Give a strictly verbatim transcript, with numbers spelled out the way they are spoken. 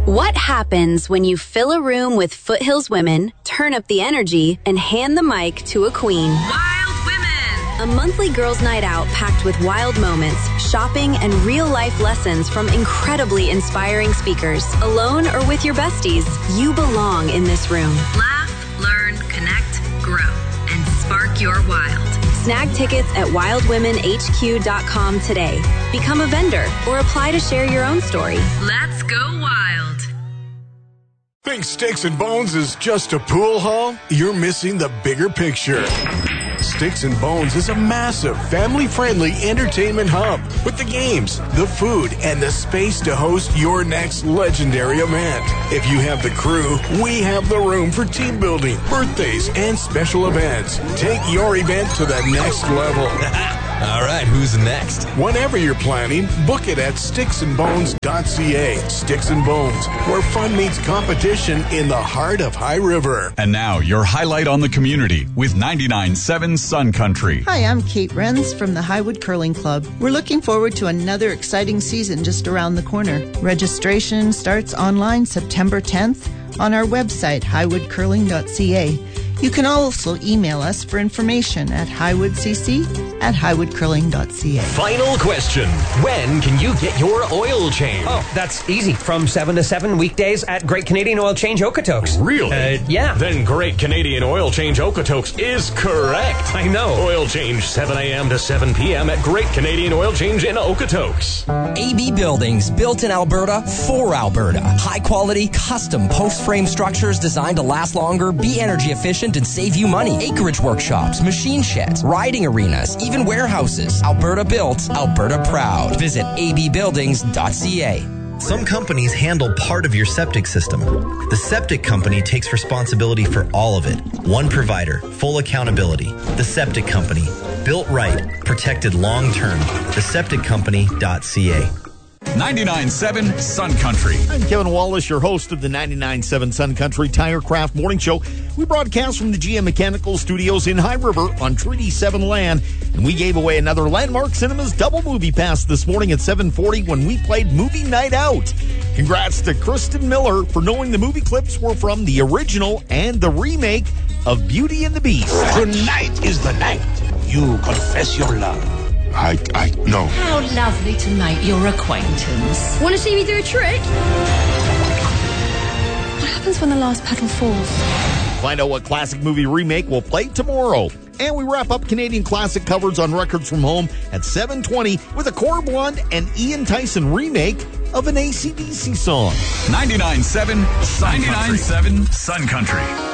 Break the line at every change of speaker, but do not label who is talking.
What happens when you fill a room with Foothills women, turn up the energy, and hand the mic to a queen?
Wild Women!
A monthly girls' night out packed with wild moments, shopping, and real-life lessons from incredibly inspiring speakers. Alone or with your besties, you belong in this room.
Laugh, learn, connect, grow, and spark your wild.
Snag tickets at wild women h q dot com today. Become a vendor or apply to share your own story.
Let's go wild.
Think Sticks and Bones is just a pool hall? You're missing the bigger picture. Sticks and Bones is a massive, family-friendly entertainment hub with the games, the food, and the space to host your next legendary event. If you have the crew, we have the room for team building, birthdays, and special events. Take your event to the next level.
All right, who's next?
Whatever you're planning, book it at sticks and bones dot c a. Sticks and Bones, where fun meets competition in the heart of High River.
And now, your highlight on the community with ninety-nine point seven Sun Country.
Hi, I'm Kate Renz from the Highwood Curling Club. We're looking forward to another exciting season just around the corner. Registration starts online September tenth on our website, highwood curling dot c a. You can also email us for information at highwoodcc at highwood curling dot c a.
Final question. When can you get your oil change?
Oh, that's easy. From seven to seven weekdays at Great Canadian Oil Change Okotoks.
Really?
Uh, yeah.
Then Great Canadian Oil Change Okotoks is correct.
I know.
Oil change seven a.m. to seven p.m. at Great Canadian Oil Change in Okotoks.
A B Buildings, built in Alberta for Alberta. High quality, custom post frame structures designed to last longer, be energy efficient, and save you money. Acreage workshops, machine sheds, riding arenas, even warehouses. Alberta built, Alberta proud. Visit a b buildings dot c a.
Some companies handle part of your septic system. The septic company takes responsibility for all of it. One provider, full accountability. The Septic Company. Built right, protected long term. the septic company dot c a.
ninety-nine point seven Sun Country.
I'm Kevin Wallace, your host of the ninety-nine point seven Sun Country Tirecraft Morning Show. We broadcast from the G M Mechanical Studios in High River on Treaty seven land, and we gave away another Landmark Cinemas double movie pass this morning at seven forty when we played Movie Night Out. Congrats to Kristen Miller for knowing the movie clips were from the original and the remake of Beauty and the Beast.
Tonight is the night you confess your love.
I, I, no.
How lovely to make your acquaintance.
Want to see me do a trick? What happens when the last petal falls?
Find out what classic movie remake will play tomorrow. And we wrap up Canadian classic covers on Records from Home at seven twenty with a Cora Blond and Ian Tyson remake of an A C D C song.
ninety-nine point seven Sun Country.